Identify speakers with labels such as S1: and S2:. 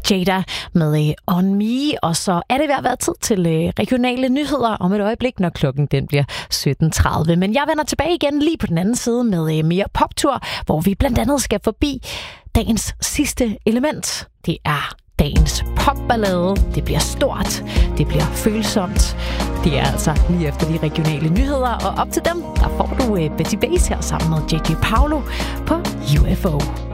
S1: Jada med On Me, og så er det ved at være tid til regionale nyheder om et øjeblik, når klokken den bliver 17.30. Men jeg vender tilbage igen lige på den anden side med mere poptur, hvor vi blandt andet skal forbi dagens sidste element. Det er dagens popballade. Det bliver stort, det bliver følsomt. Det er altså lige efter de regionale nyheder, og op til dem, der får du Betty Bass her sammen med JJ Paulo på UFO.